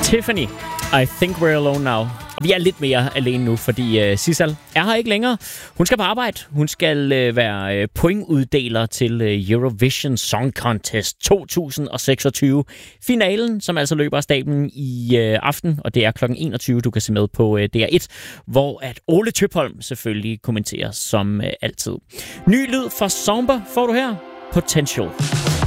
Tiffany, I Think We're Alone Now. Vi er lidt mere alene nu, fordi Sissal er her ikke længere. Hun skal på arbejde. Hun skal være pointuddeler til Eurovision Song Contest 2026. Finalen, som altså løber af stablen i aften, og det er kl. 21, du kan se med på DR1, hvor at Ole Tøpholm selvfølgelig kommenterer som altid. Ny lyd fra Zomba får du her. Potential.